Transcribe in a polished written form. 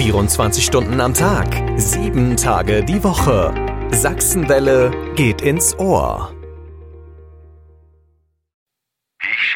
24 Stunden am Tag, 7 Tage die Woche. Sachsenwelle geht ins Ohr.